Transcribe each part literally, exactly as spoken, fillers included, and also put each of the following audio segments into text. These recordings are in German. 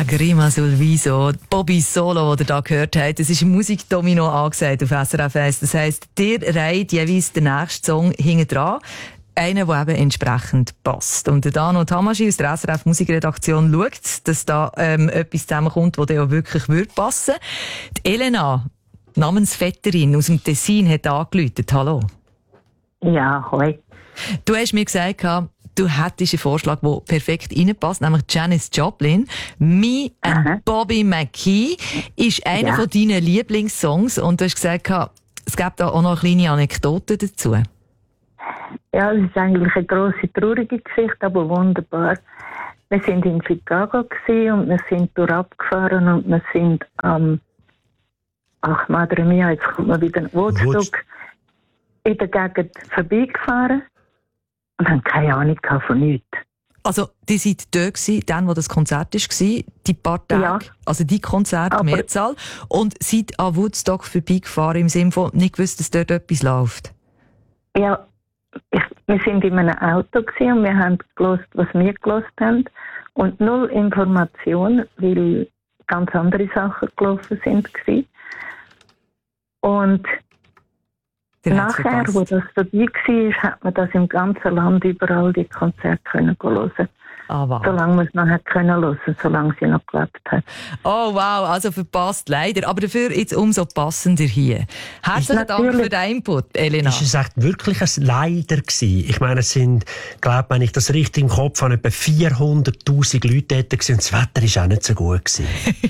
Lagrima sul Viso, Bobby Solo, den ihr hier gehört habt. Das ist ein Musikdomino angesagt auf S R F eins. Das heisst, ihr reiht jeweils den nächsten Song hinten dran. Einen, der eben entsprechend passt. Und der Dano Tamaschi aus der S R F Musikredaktion schaut, dass da ähm, etwas zusammenkommt, das ja wirklich würde passen. Die Elena, Namensvetterin aus dem Tessin, hat angerufen. Hallo. Ja, hoi. Du hast mir gesagt, du hättest einen Vorschlag, der perfekt reinpasst, nämlich Janis Joplin. Me and Aha. Bobby McKee ist einer ja. von deinen Lieblingssongs und du hast gesagt, es gibt da auch noch eine kleine Anekdote dazu. Ja, es ist eigentlich eine grosse, traurige Geschichte, aber wunderbar. Wir waren in Chicago und wir sind dort abgefahren und wir sind am, ähm, ach Madre Mia, jetzt kommt man wieder ein Woodstock, in der Gegend vorbeigefahren. Und haben keine Ahnung von nichts. Also, die seid dort gewesen, dann, wo das Konzert war, die paar Tage, ja. also die Konzerte, aber Mehrzahl, und seid an Woodstock vorbeigefahren, im Sinne von nicht gewusst, dass dort etwas läuft? Ja, ich, wir waren in einem Auto und wir haben gehört, was wir gehört haben. Und null Information, weil ganz andere Sachen gelaufen sind. Und nachher, wo das vorbei war, hat man das im ganzen Land überall die Konzerte hören können. Oh, wow. Solange man es noch hat können hören, solange sie noch gelebt hat. Oh wow, also verpasst leider. Aber dafür jetzt umso passender hier. Herzlichen Dank für deinen Input, Elena. Ist es echt wirklich ein Leider gewesen? Ich meine, es sind, glaube wenn ich das richtig im Kopf habe, etwa vierhunderttausend Leute dort gewesen, und das Wetter ist auch nicht so gut gewesen.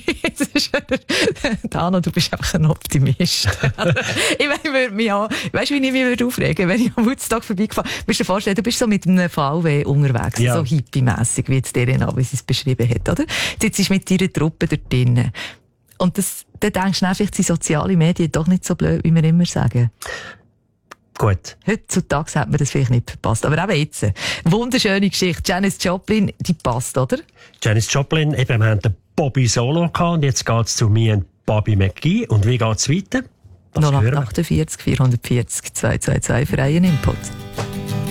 Dano, du bist einfach ein Optimist. Ich würde mich auch, weißt du, wie ich mich würde aufregen, wenn ich am Woodstock vorbeigefahren bin? Musst du dir vorstellen, du bist so mit einem V W unterwegs, ja. so hippie-mässig, wie jetzt Elena, wie sie es beschrieben hat, oder? Jetzt ist mit ihrer Truppe dort drinnen. Und das, da denkst du, vielleicht sind soziale Medien doch nicht so blöd, wie wir immer sagen. Gut. Heutzutage hat man das vielleicht nicht verpasst. Aber eben jetzt. Wunderschöne Geschichte. Janis Joplin, die passt, oder? Janis Joplin, eben, wir haben den Bobby Solo gehabt und jetzt geht es zu mir und Bobby McKee. Und wie geht es weiter? null acht acht vier vier vier zwanzig zwei zwei zwei für einen Input.